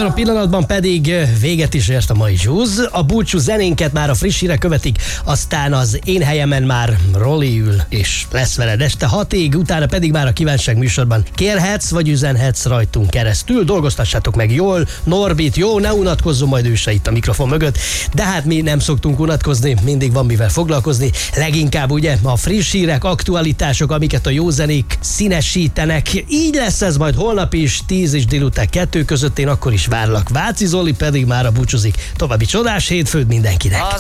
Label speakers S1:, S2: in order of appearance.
S1: Ebben a pillanatban pedig véget is ért a mai zsúz. A búcsú zenénket már a friss hírek követik, aztán az én helyemen már Roli ül, és lesz veled este 6-ig, utána pedig már a kívánság műsorban kérhetsz, vagy üzenhetsz rajtunk keresztül. Dolgoztassátok meg jól, Norbit, jó, ne unatkozzon majd ő se itt a mikrofon mögött, de hát mi nem szoktunk unatkozni, mindig van mivel foglalkozni, leginkább ugye a friss hírek, aktualitások, amiket a jó zenék színesítenek. Így lesz ez majd holnap is, 10 és délután 2 között, én akkor is várlak. Váci Zoli pedig már a búcsúzik. További csodás hétfőt mindenkinek!